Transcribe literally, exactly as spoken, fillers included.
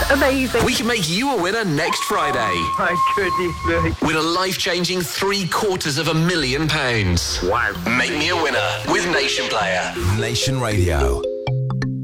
amazing. We can make you a winner next Friday. My goodness me. Win a life-changing three quarters of a million pounds. Wow. Make me a winner with Nation Player. Nation Radio.